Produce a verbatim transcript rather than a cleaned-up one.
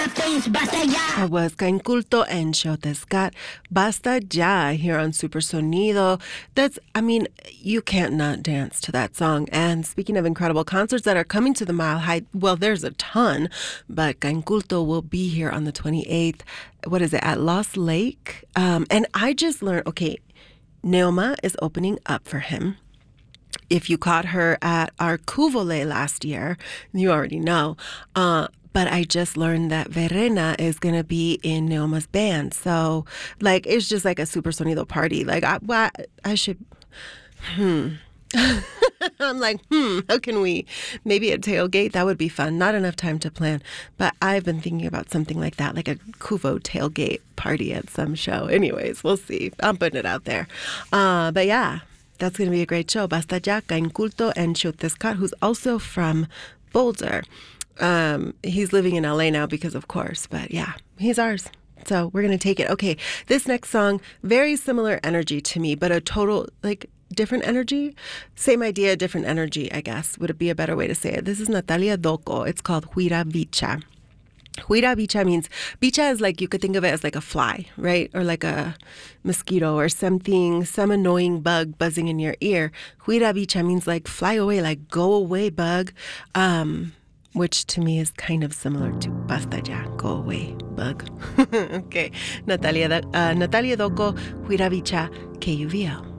That was Cainculto and Xotescat. Basta Ya here on Super Sonido. That's, I mean, you can't not dance to that song. And speaking of incredible concerts that are coming to the Mile High, well, there's a ton, but Cainculto will be here on the twenty-eighth. What is it, at Lost Lake? Um, and I just learned, okay, Neoma is opening up for him. If you caught her at our Cuvole last year, you already know. Uh, but I just learned that Verena is going to be in Neoma's band. So, like, it's just like a Super Sonido party. Like, I, well, I should, hmm. I'm like, hmm, how can we? Maybe a tailgate? That would be fun. Not enough time to plan. But I've been thinking about something like that, like a Cuvo tailgate party at some show. Anyways, we'll see. I'm putting it out there. Uh, but yeah, that's going to be a great show. Basta Ya, Cainculto, and Xotescat, who's also from Boulder. Um, he's living in L A now because of course, but yeah, he's ours. So we're going to take it. Okay, this next song, very similar energy to me, but a total, like, different energy. Same idea, different energy, I guess, would it be a better way to say it. This is Natalia Doko. It's called Huira Bicha. Huira Bicha means, bicha is like, you could think of it as like a fly, right? Or like a mosquito or something, some annoying bug buzzing in your ear. Huira Bicha means like fly away, like go away, bug. Um... which to me is kind of similar to Basta Ya, go away, bug. Okay, Natalia, uh, Natalia Doko, Huira Bicha, K U V L.